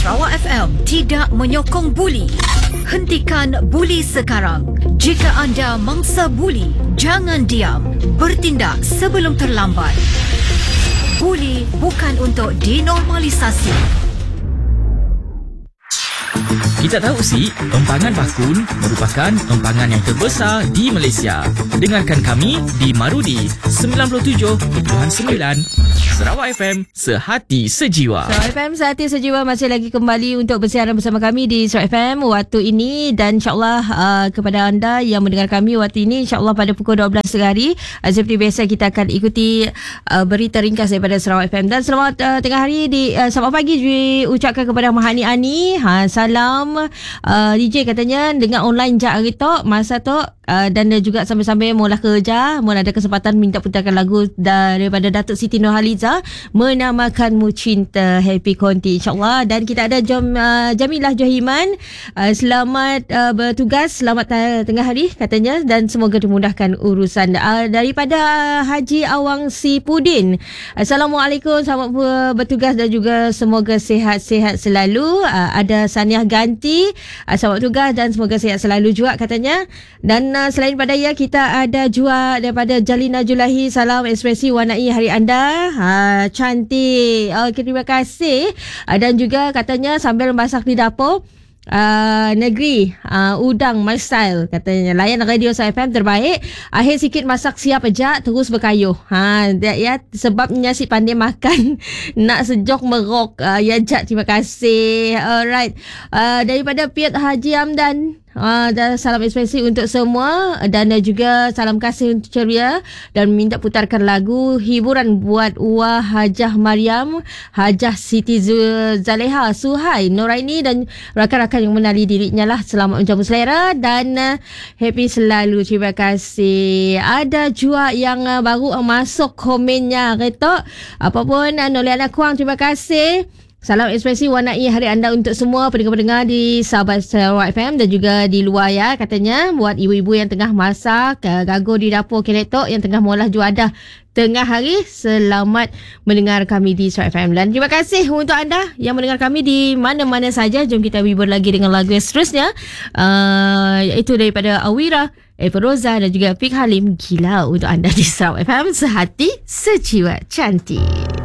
Sarawak FM tidak menyokong buli. Hentikan buli sekarang. Jika anda mangsa buli, jangan diam. Bertindak sebelum terlambat. Buli bukan untuk dinormalisasi. Kita tahu si empangan bakun merupakan empangan yang terbesar di Malaysia. Dengarkan kami di Marudi 97.9 Sarawak FM, sehati sejiwa. Sarawak FM, sehati sejiwa masih lagi kembali untuk bersiaran bersama kami di Sarawak FM waktu ini, dan insyaAllah kepada anda yang mendengar kami waktu ini, insyaAllah pada pukul 12 hari seperti biasa kita akan ikuti berita ringkas daripada Sarawak FM. Dan selamat tengah hari selamat pagi diucapkan kepada Mahani Ani. Salam DJ katanya dengan online jak hari tu masa tu, dan juga sambil-sambil mula kerja, mula ada kesempatan minta putarkan lagu daripada Datuk Siti Nurhaliza, Menamakanmu Cinta, Happy Konti insyaAllah. Dan kita ada Jamilah Johiman, selamat bertugas, selamat tengah hari katanya, dan semoga dimudahkan urusan. Daripada Haji Awang Si Pudin, Assalamualaikum, selamat bertugas dan juga semoga sihat-sihat selalu. Ada Saniah Ganti, selamat bertugas dan semoga sihat selalu juga katanya. Dan selain pada kita ada juga daripada Jalina Julahi, salam ekspresi warnai hari anda, cantik. Okay, terima kasih. Dan juga katanya sambil masak di dapur, negeri udang my style katanya, layan radio FM terbaik, akhir sikit masak siap ejak terus berkayuh. Sebabnya si pandai makan nak sejok merok. Ya jak, terima kasih. Alright, daripada Piat Haji Amdan, dan salam ekspresi untuk semua, dan juga salam kasih untuk ceria dan minta putarkan lagu hiburan buat Wah Hajah Mariam, Hajah Siti Zaleha, Suhai, Noraini dan rakan-rakan yang menali dirinya lah. Selamat menjamu selera dan happy selalu. Terima kasih. Ada juga yang baru masuk komennya kata apapun Noliana Kuang, terima kasih. Salam ekspresi warnai hari anda untuk semua pendengar-pendengar di Sahabat Sarawak FM dan juga di luar ya. Katanya buat ibu-ibu yang tengah masak, gago di dapur keretok, yang tengah molah juadah tengah hari, selamat mendengar kami di Sarawak FM. Dan terima kasih untuk anda yang mendengar kami di mana-mana saja. Jom kita wibur lagi dengan lagu yang seterusnya, iaitu daripada Awira, Eva Roza dan juga Fik Halim, Gila untuk anda di Sarawak FM, sehati sejiwa cantik.